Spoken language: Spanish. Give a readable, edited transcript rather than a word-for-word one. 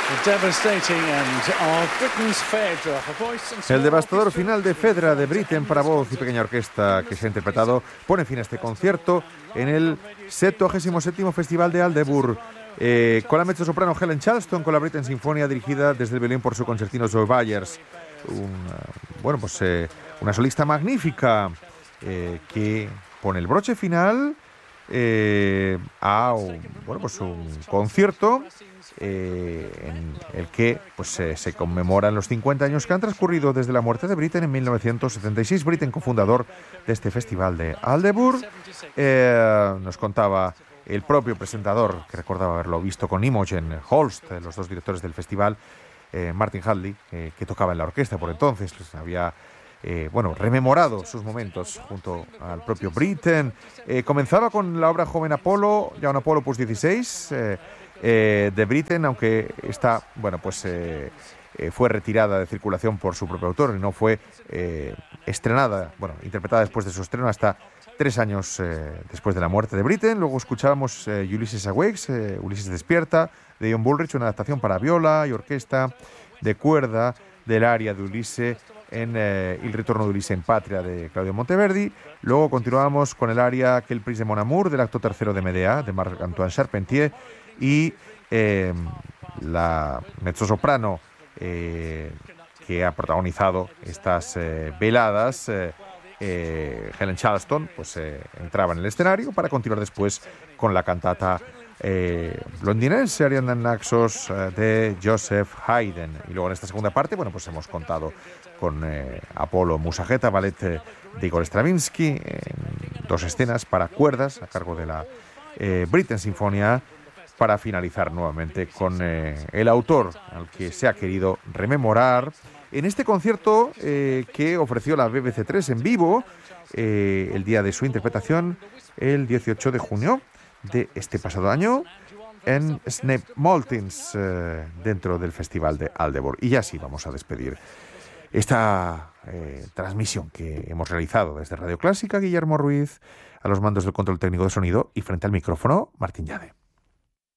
El devastador final de Fedra de Britten para voz y pequeña orquesta que se ha interpretado pone fin a este concierto en el 77º Festival de Aldeburgh. Con la mezzosoprano Helen Charleston, con la Britten Sinfonia dirigida desde el violín por su concertino Joe Byers. Una solista magnífica que pone el broche final a un concierto en el que se conmemoran los 50 años que han transcurrido desde la muerte de Britten en 1976. Britten, cofundador de este festival de Aldeburgh, nos contaba el propio presentador, que recordaba haberlo visto con Imogen Holst, los dos directores del festival, Martin Hadley, que tocaba en la orquesta por entonces, había rememorado sus momentos junto al propio Britten. Comenzaba con la obra Joven Apolo, ya un Apolo Opus 16 de Britten, aunque esta fue retirada de circulación por su propio autor y no fue interpretada después de su estreno hasta 3 años después de la muerte de Britten. Luego escuchábamos Ulysses Awakes, Ulises Despierta, de John Bullrich, una adaptación para viola y orquesta de cuerda del aria de Ulisse en Il ritorno de Ulisse en Patria de Claudio Monteverdi. Luego continuamos con el aria Quel prise de mon amour del acto tercero de Medea de Marc-Antoine Charpentier y la mezzosoprano que ha protagonizado estas veladas, Helen Charleston, entraba en el escenario para continuar después con la cantata londinense Ariadne Naxos de Joseph Haydn. Y luego en esta segunda parte, hemos contado con Apolo Musageta, ballet de Igor Stravinsky, en 2 escenas para cuerdas a cargo de la Britten Sinfonia, para finalizar nuevamente con el autor al que se ha querido rememorar en este concierto que ofreció la BBC 3 en vivo el día de su interpretación, el 18 de junio de este pasado año, en Snap Maltins, dentro del Festival de Aldeburgh. Y ya sí vamos a despedir esta transmisión que hemos realizado desde Radio Clásica. Guillermo Ruiz a los mandos del control técnico de sonido y frente al micrófono, Martín Llade.